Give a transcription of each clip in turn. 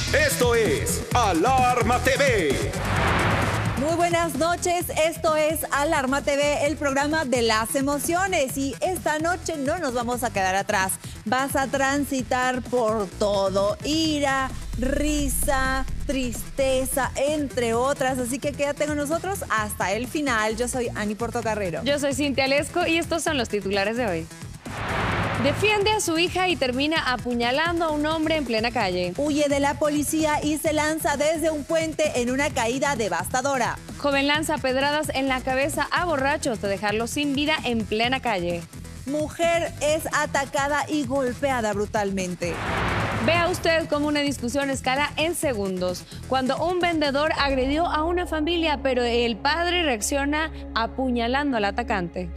Esto es Alarma TV. Muy buenas noches, esto es Alarma TV, el programa de las emociones. Y esta noche no nos vamos a quedar atrás. Vas a transitar por todo: ira, risa, tristeza, entre otras. Así que quédate con nosotros hasta el final. Yo soy Ani Portocarrero. Yo soy Cintia Lesco y estos son los titulares de hoy. Defiende a su hija y termina apuñalando a un hombre en plena calle. Huye de la policía y se lanza desde un puente en una caída devastadora. Joven lanza pedradas en la cabeza a borrachos de dejarlos sin vida en plena calle. Mujer es atacada y golpeada brutalmente. Vea usted cómo una discusión escala en segundos. Cuando un vendedor agredió a una familia, pero el padre reacciona apuñalando al atacante.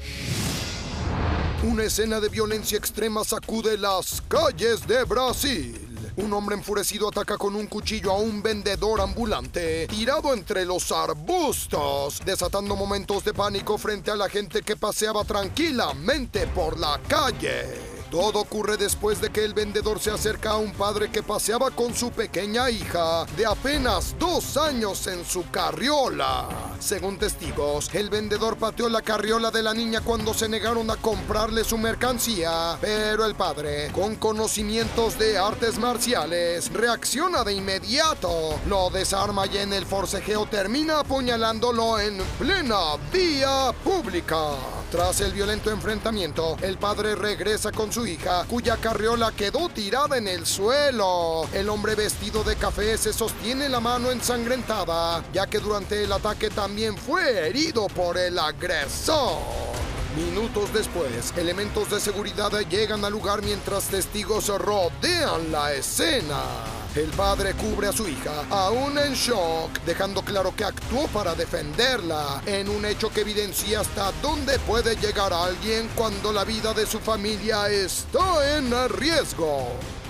Una escena de violencia extrema sacude las calles de Brasil. Un hombre enfurecido ataca con un cuchillo a un vendedor ambulante tirado entre los arbustos, desatando momentos de pánico frente a la gente que paseaba tranquilamente por la calle. Todo ocurre después de que el vendedor se acerca a un padre que paseaba con su pequeña hija de apenas 2 años en su carriola. Según testigos, el vendedor pateó la carriola de la niña cuando se negaron a comprarle su mercancía, pero el padre, con conocimientos de artes marciales, reacciona de inmediato, lo desarma y en el forcejeo termina apuñalándolo en plena vía pública. Tras el violento enfrentamiento, el padre regresa con su hija, cuya carriola quedó tirada en el suelo. El hombre vestido de café se sostiene la mano ensangrentada, ya que durante el ataque también fue herido por el agresor. Minutos después, elementos de seguridad llegan al lugar mientras testigos rodean la escena. El padre cubre a su hija, aún en shock, dejando claro que actuó para defenderla, en un hecho que evidencia hasta dónde puede llegar alguien cuando la vida de su familia está en riesgo.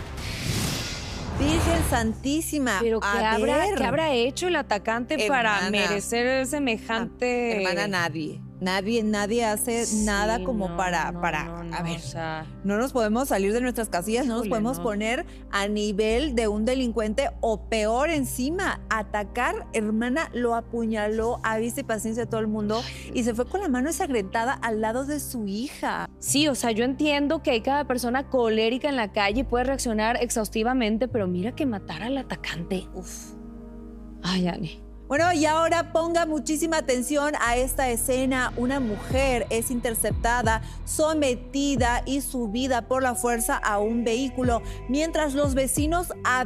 Virgen Santísima. Pero ¿qué habrá hecho el atacante para merecer semejante...? Hermana, nadie hace nada como para a ver, o sea, no nos podemos salir de nuestras casillas, no nos podemos poner a nivel de un delincuente o peor encima, atacar. Hermana, lo apuñaló, avise paciencia a todo el mundo y se fue con la mano ensangrentada al lado de su hija. Sí, o sea, yo entiendo que hay cada persona colérica en la calle y puede reaccionar exhaustivamente, pero mira que matar al atacante. Uf. Ay, Ani. Bueno, y ahora ponga muchísima atención a esta escena. Una mujer es interceptada, sometida y subida por la fuerza a un vehículo, mientras los vecinos